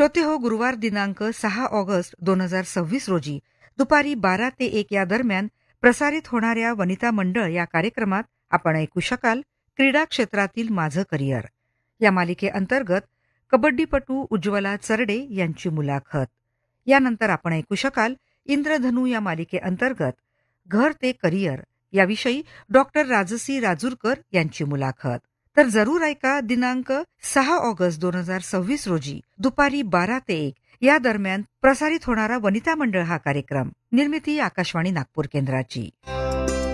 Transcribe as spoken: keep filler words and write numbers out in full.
श्रोते हो, गुरुवार दिनांक सहा ऑगस्ट दोन हजार सव्वीस रोजी दुपारी बारा ते एक या दरम्यान प्रसारित होणाऱ्या वनिता मंडळ या कार्यक्रमात आपण ऐकू शकाल क्रीडा क्षेत्रातील माझं करिअर या मालिकेअंतर्गत कबड्डीपटू उज्ज्वला चरडे यांची मुलाखत. यानंतर आपण ऐकू शकाल इंद्रधनू या मालिकेअंतर्गत घर ते करिअर याविषयी डॉक्टर राजसी राजूरकर यांची मुलाखत. तर जरूर ऐका दिनांक सहा ऑगस्ट दोन हजार सव्वीस रोजी दुपारी बारा ते एक या दरम्यान प्रसारित होणारा वनिता मंडळ हा कार्यक्रम. निर्मिती आकाशवाणी नागपूर केंद्राची.